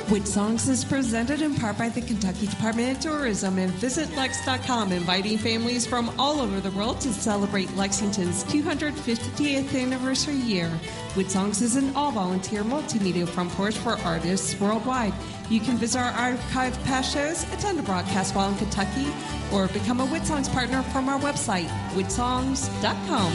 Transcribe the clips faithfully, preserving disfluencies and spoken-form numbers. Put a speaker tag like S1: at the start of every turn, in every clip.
S1: Wood Songs is presented in part by the Kentucky Department of Tourism and Visit Lex dot com, inviting families from all over the world to celebrate Lexington's two hundred fiftieth anniversary year. Wood Songs is an all-volunteer multimedia front porch for artists worldwide. You can visit our archived past shows, attend a broadcast while in Kentucky, or become a Wood Songs partner from our website, wood songs dot com.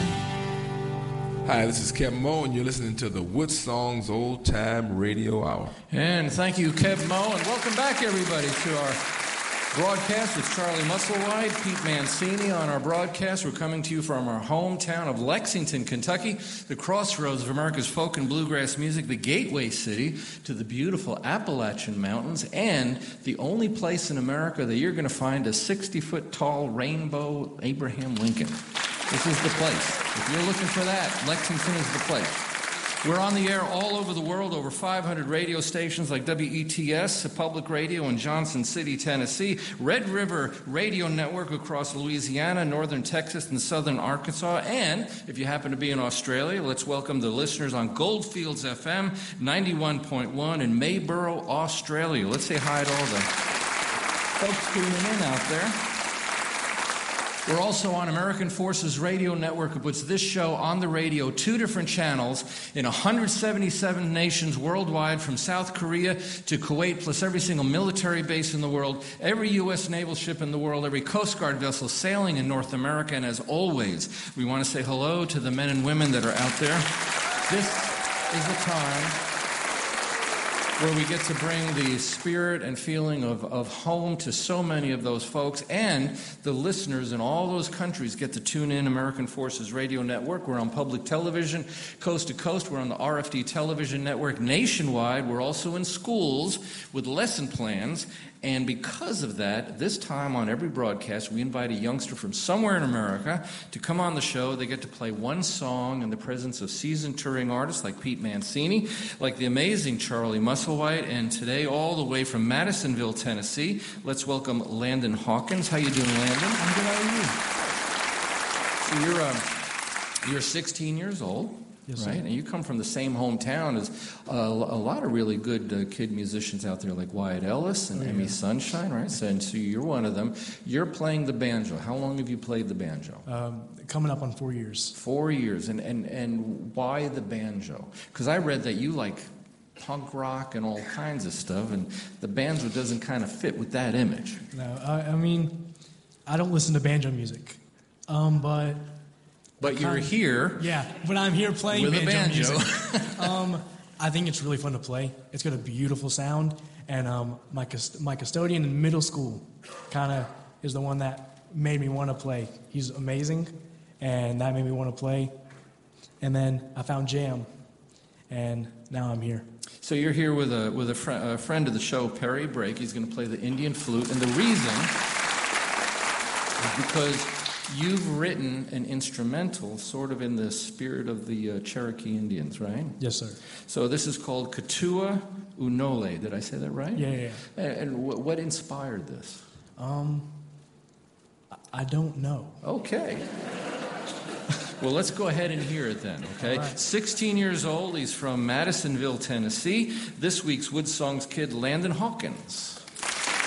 S2: Hi, this is Kev Moe, and you're listening to the Wood Songs Old Time Radio Hour.
S3: And thank you, Kev Moe, and welcome back, everybody, to our broadcast with Charlie Musselwhite, Pete Mancini on our broadcast. We're coming to you from our hometown of Lexington, Kentucky, the crossroads of America's folk and bluegrass music, the gateway city to the beautiful Appalachian Mountains, and the only place in America that you're going to find a sixty-foot tall rainbow Abraham Lincoln. This is the place. If you're looking for that, Lexington is the place. We're on the air all over the world, over five hundred radio stations like W E T S, Public Radio in Johnson City, Tennessee, Red River Radio Network across Louisiana, northern Texas, and southern Arkansas. And if you happen to be in Australia, let's welcome the listeners on Goldfields F M, ninety-one point one in Mayboro, Australia. Let's say hi to all the folks tuning in out there. We're also on American Forces Radio Network, which puts this show on the radio, two different channels in one hundred seventy-seven nations worldwide, from South Korea to Kuwait, plus every single military base in the world, every U S naval ship in the world, every Coast Guard vessel sailing in North America. And as always, we want to say hello to the men and women that are out there. This is a time where we get to bring the spirit and feeling of, of home to so many of those folks, and the listeners in all those countries get to tune in American Forces Radio Network. We're on public television, coast to coast. We're on the R F D television network nationwide. We're also in schools with lesson plans. And because of that, this time on every broadcast, we invite a youngster from somewhere in America to come on the show. They get to play one song in the presence of seasoned touring artists like Pete Mancini, like the amazing Charlie Musselwhite, and today all the way from Madisonville, Tennessee, let's welcome Landon Hawkins. How you doing, Landon?
S4: I'm good. How
S3: are you? So you're, uh, you're sixteen years old.
S4: Yes,
S3: right?
S4: sir.
S3: And you come from the same hometown as uh, a lot of really good uh, kid musicians out there, like Wyatt Ellis and
S4: oh, yeah.
S3: Emmy Sunshine, right? So, and so you're one of them. You're playing the banjo. How long have you played the banjo?
S4: Um, coming up on four years.
S3: Four years. And, and, and why the banjo? Because I read that you like punk rock and all kinds of stuff, and the banjo doesn't kind of fit with that image.
S4: No, I, I mean, I don't listen to banjo music, um, but...
S3: But you're
S4: kind of,
S3: here.
S4: Yeah, but I'm here playing
S3: with
S4: banjo,
S3: a banjo.
S4: music. um, I think it's really fun to play. It's got a beautiful sound, and um, my my custodian in middle school kind of is the one that made me want to play. He's amazing, and that made me want to play. And then I found jam, and now I'm here.
S3: So you're here with a with a, fr- a friend of the show, Perry Brake. He's going to play the Indian flute, and the reason is because you've written an instrumental sort of in the spirit of the uh, Cherokee Indians, right?
S4: Yes, sir.
S3: So this is called Katua Unole. Did I say that right?
S4: Yeah, yeah, yeah.
S3: And, and w- what inspired this?
S4: Um, I don't know.
S3: Okay. Well, let's go ahead and hear it then, okay?
S4: Right.
S3: sixteen years old. He's from Madisonville, Tennessee. This week's Wood Songs kid, Landon Hawkins.